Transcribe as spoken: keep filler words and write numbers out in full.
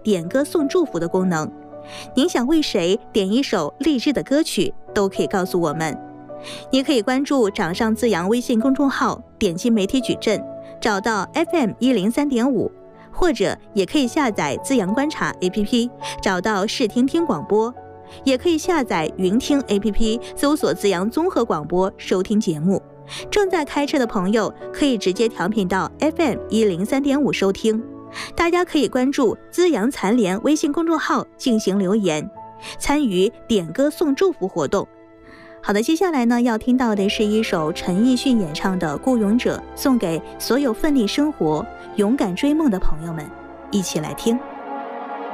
点歌送祝福的功能。您想为谁点一首励志的歌曲，都可以告诉我们。也可以关注掌上滋阳微信公众号，点击媒体矩阵，找到 F M 一零三点五，或者也可以下载滋阳观察 A P P， 找到视听听广播。也可以下载云听 A P P， 搜索滋阳综合广播收听节目。正在开车的朋友可以直接调频到 F M 一零三点五收听。大家可以关注滋阳残联微信公众号进行留言，参与点歌送祝福活动。好的，接下来呢要听到的是一首陈奕迅演唱的《孤勇者》，送给所有奋力生活、勇敢追梦的朋友们，一起来听。